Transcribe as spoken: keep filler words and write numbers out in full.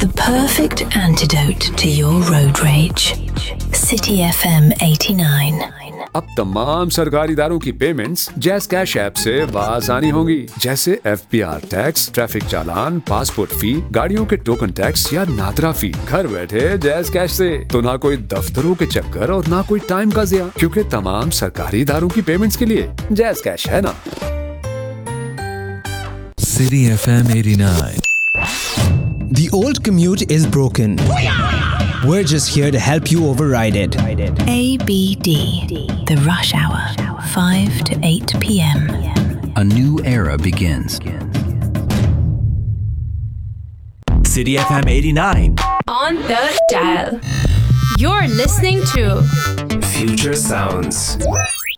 The perfect antidote to your road rage. City F M eighty-nine. अब तमाम सरकारी इदारों की पेमेंट्स जैज़ कैश ऐप से आसानी होंगी, जैसे F P R tax, traffic चालान, पासपोर्ट फी, गाड़ियों के टोकन टैक्स या नादरा फी। घर बैठे जैज़ कैश से तो ना कोई दफ्तरों के चक्कर और ना कोई टाइम का ज़िया, क्योंकि तमाम सरकारी इदारों की पेमेंट्स के लिए जैज़ कैश है ना। City F M eighty-nine. The old commute is broken. We're just here to help you override it. A B D. The rush hour. five to eight p.m. A new era begins. City F M eighty-nine. On the dial. You're listening to Future Sounds.